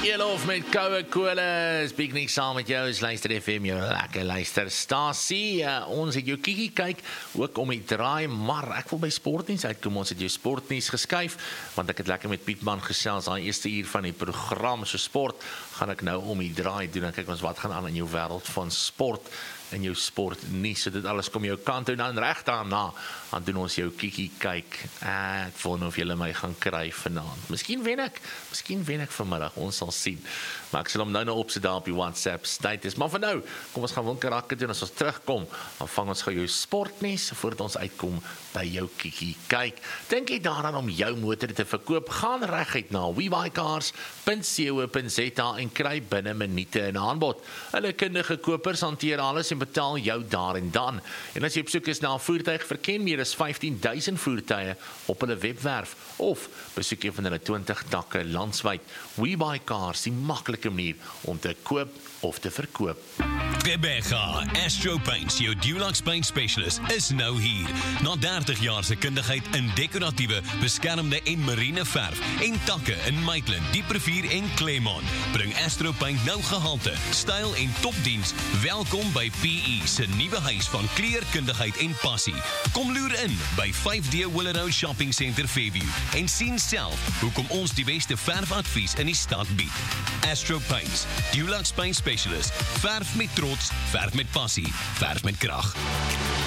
Elof met Coca-Cola, speak niks saam met jou, is luister FM, jou lekker luisterstasie. Ons het jou kiekie kyk, ook om die draai, maar ek wil by sportnieuws uitkom, ons het jou sportnieuws geskuif, want ek het lekker met Pietman gesels, aan die eerste uur van die program, so sport, gaan ek nou om die draai doen, en kyk ons wat gaan aan in jou wêreld van sport, en jou sportnuus, so dit alles kom jou kant toe, dan recht daarna, dan doen ons jou kiekie kyk, ek voel nou of julle my gaan kry vanaand, miskien wen ek vanmiddag, ons sal sien, maar ek sal hom nou opsit daar op die WhatsApp status, maar vir nou, kom ons gaan winkelrakke doen, as ons terugkom, dan vang ons gou jou sportnuus, voordat ons uitkom by jou kiekie kyk, dink jy daaraan om jou motor te verkoop, gaan reguit na webuycars.co.za en kry binne minute 'n aanbod, hulle kundige kopers hanteer alles en betaal jou daar en dan. En as jy op soek is na 'n voertuig, verken meer as 15,000 voertuie op hulle webwerf of besoek een van hulle 20 takke landwyd. WeBuyCars, die maklike manier om te koop of te verkoop. Rebecca, Astro Paints, jou Dulux Paint Specialist, is nou hier. Na 30 jaar se kundigheid in decoratiewe, beskermde en marine verf en takke in Maitland, Dieprivier en Claremont, bring Astro Paint nou gehalte, styl en topdiens. Welkom by PE se nuwe huis van kleurkundigheid en passie. Kom loer in by 5D Willow Shopping Center Fairview en sien self hoekom ons die beste verfadvies in die stad bied. Astro Paints, Dulux Paint Specialist, verf met trots, verf met passie, verf met krag.